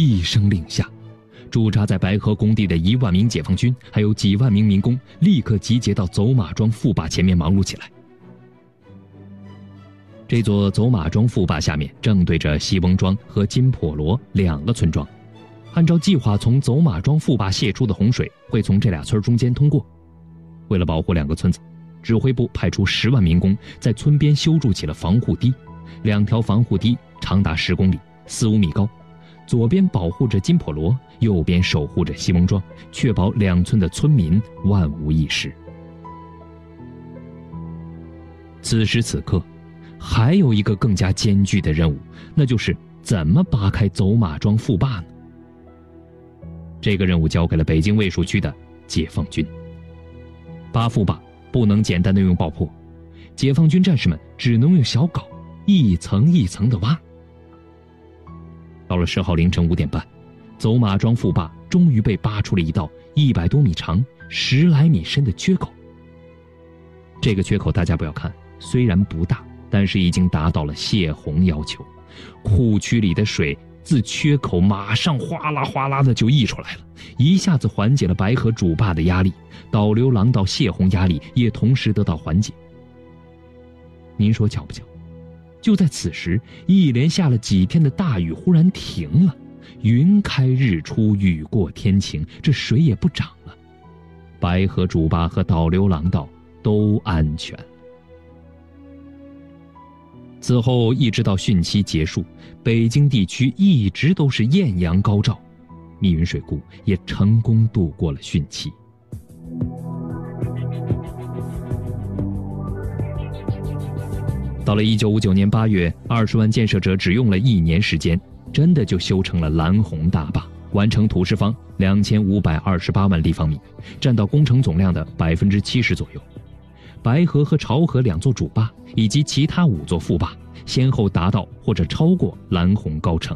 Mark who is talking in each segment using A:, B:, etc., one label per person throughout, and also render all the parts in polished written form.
A: 一声令下，驻扎在白河工地的1万名解放军，还有几万名民工，立刻集结到走马庄副坝前面忙碌起来。这座走马庄副坝下面正对着西翁庄和金破罗2个村庄，按照计划，从走马庄副坝泄出的洪水会从这俩村中间通过。为了保护2个村子，指挥部派出10万民工在村边修筑起了防护堤，2条防护堤长达10公里，4、5米高，左边保护着金破罗，右边守护着西翁庄，确保2村的村民万无一失。此时此刻，还有一个更加艰巨的任务，那就是怎么扒开走马庄副坝呢？这个任务交给了北京卫戍区的解放军。扒副坝不能简单的用爆破，解放军战士们只能用小镐一层一层的挖。到了10号凌晨5点半，走马庄副坝终于被扒出了一道100多米长、10来米深的缺口。这个缺口大家不要看，虽然不大，但是已经达到了泄洪要求，库区里的水自缺口马上哗啦哗啦的就溢出来了，一下子缓解了白河主坝的压力，导流廊道泄洪压力也同时得到缓解。您说巧不巧？就在此时，一连下了几天的大雨忽然停了，云开日出，雨过天晴，这水也不涨了，白河主坝和导流廊道都安全。此后一直到汛期结束，北京地区一直都是艳阳高照，密云水库也成功度过了汛期。到了1959年8月，20万建设者只用了1年时间，真的就修成了蓝洪大坝，完成土石方2528万立方米，占到工程总量的70%左右。白河和潮河2座主坝以及其他5座副坝先后达到或者超过蓝洪高程。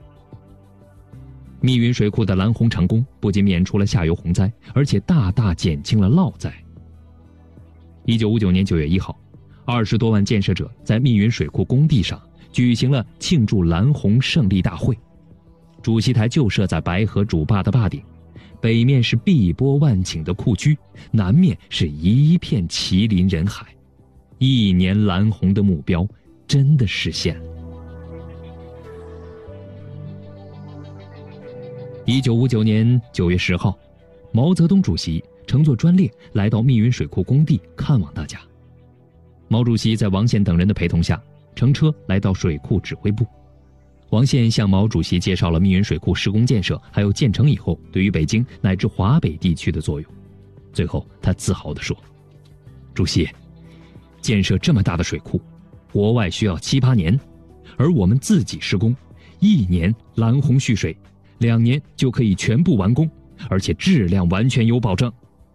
A: 密云水库的蓝洪成功，不仅免除了下游洪灾，而且大大减轻了涝灾。1959年9月1号，20多万建设者在密云水库工地上举行了庆祝蓝洪胜利大会，主席台就设在白河主坝的坝顶，北面是碧波万顷的库区，南面是一片麒麟人海，1年蓝洪的目标真的实现了。1959年9月10号，毛泽东主席乘坐专列来到密云水库工地看望大家。毛主席在王宪等人的陪同下，乘车来到水库指挥部。王宪向毛主席介绍了密云水库施工建设还有建成以后对于北京乃至华北地区的作用。最后他自豪地说，主席，建设这么大的水库，国外需要7、8年，而我们自己施工，1年蓝洪蓄水，2年就可以全部完工，而且质量完全有保证。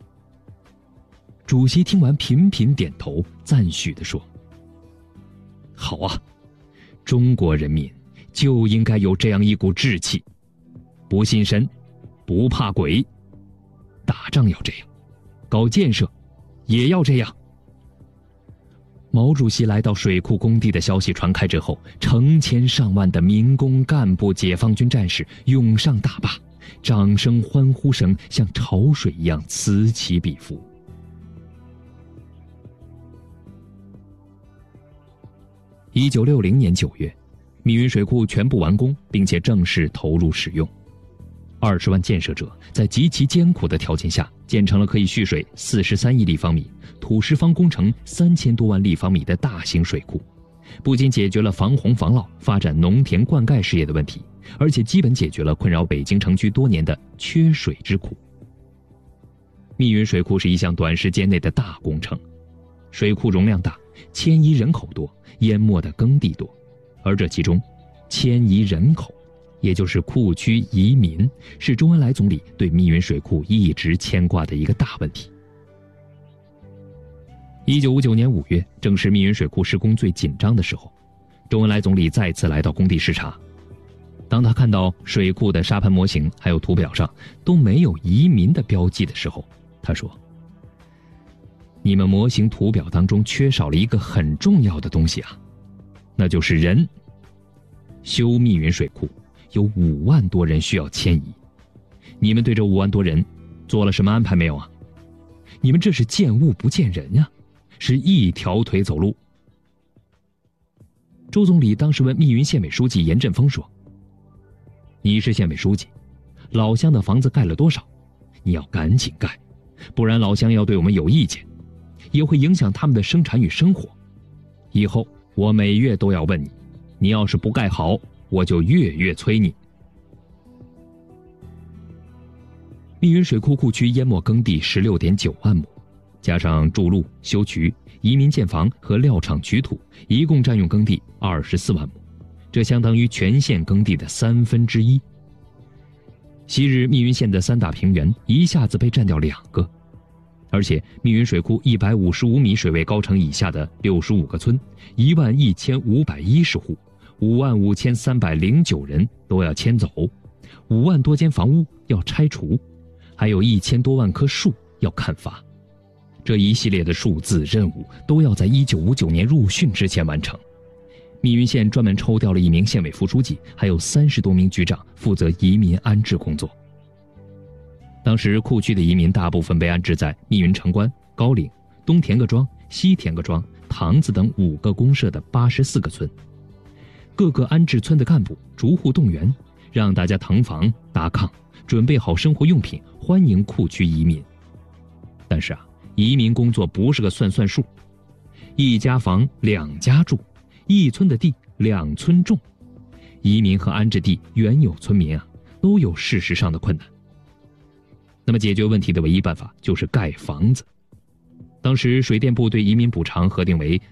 A: 主席听完频频点头，赞许地说，好啊，中国人民就应该有这样一股志气，不信神，不怕鬼，打仗要这样，搞建设也要这样。毛主席来到水库工地的消息传开之后，成千上万的民工、干部、解放军战士涌上大坝，掌声、欢呼声像潮水一样此起彼伏。1960年9月，密云水库全部完工，并且正式投入使用。20万建设者在极其艰苦的条件下，建成了可以蓄水43亿立方米、土石方工程3000多万立方米的大型水库，不仅解决了防洪防涝、发展农田灌溉事业的问题，而且基本解决了困扰北京城区多年的缺水之苦。密云水库是一项短时间内的大工程，水库容量大，迁移人口多，淹没的耕地多，而这其中迁移人口，也就是库区移民，是周恩来总理对密云水库一直牵挂的一个大问题。1959年5月，正是密云水库施工最紧张的时候，周恩来总理再次来到工地视察。当他看到水库的沙盘模型还有图表上都没有移民的标记的时候，他说，你们模型图表当中缺少了一个很重要的东西啊，那就是人。修密云水库有5万多人需要迁移。你们对这5万多人做了什么安排没有啊？你们这是见物不见人啊，是一条腿走路。周总理当时问密云县委书记严振峰说：“你是县委书记，老乡的房子盖了多少？你要赶紧盖，不然老乡要对我们有意见，也会影响他们的生产与生活。以后我每月都要问你，你要是不盖好，我就月月催你。”密云水库库区淹没耕地16.9万亩，加上筑路、修渠、移民建房和料场取土，一共占用耕地24万亩，这相当于全县耕地的1/3。昔日密云县的3大平原一下子被占掉2个，而且密云水库155米水位高程以下的65个村，11510户，55309人都要迁走，5万多间房屋要拆除，还有1000多万棵树要砍伐。这一系列的数字任务都要在1959年入汛之前完成。密云县专门抽调了1名县委副书记，还有30多名局长负责移民安置工作。当时库区的移民大部分被安置在密云城关、高岭、东田各庄、西田各庄、塘子等5个公社的84个村。各个安置村的干部逐户动员，让大家腾房搭炕，准备好生活用品，欢迎库区移民。但是移民工作不是个算数，一家房2家住，一村的地2村种，移民和安置地原有村民都有事实上的困难。那么解决问题的唯一办法就是盖房子。当时水电部对移民补偿核定为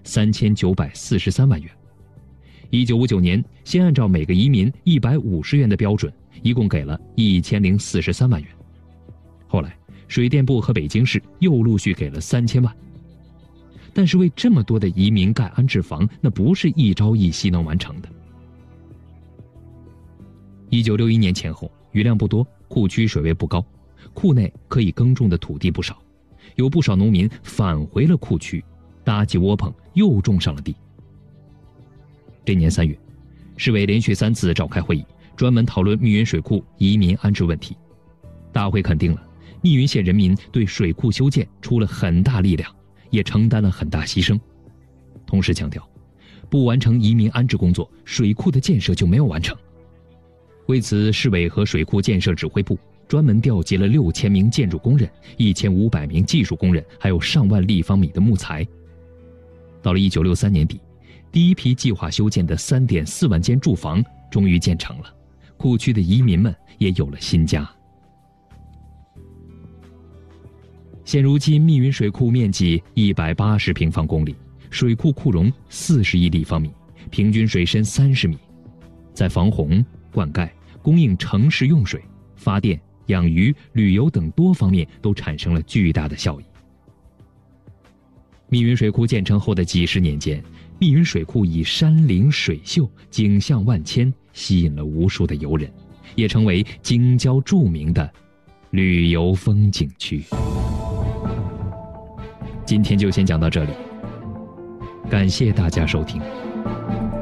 A: 3943万元。1959年，先按照每个移民150元的标准，一共给了1043万元。后来，水电部和北京市又陆续给了3000万。但是为这么多的移民盖安置房，那不是一朝一夕能完成的。1961年前后，雨量不多，库区水位不高，库内可以耕种的土地不少，有不少农民返回了库区，搭起窝棚又种上了地。这年3月，市委连续3次召开会议，专门讨论密云水库移民安置问题。大会肯定了密云县人民对水库修建出了很大力量，也承担了很大牺牲。同时强调，不完成移民安置工作，水库的建设就没有完成。为此，市委和水库建设指挥部专门调集了6000名建筑工人、1500名技术工人，还有上万立方米的木材。到了1963年底，第一批计划修建的3.4万间住房终于建成了，库区的移民们也有了新家。现如今，密云水库面积180平方公里，水库库容40亿立方米，平均水深30米，在防洪、灌溉、供应城市用水、发电、养鱼、旅游等多方面都产生了巨大的效益。密云水库建成后的几十年间，密云水库以山林水秀、景象万千，吸引了无数的游人，也成为京郊著名的旅游风景区。今天就先讲到这里，感谢大家收听。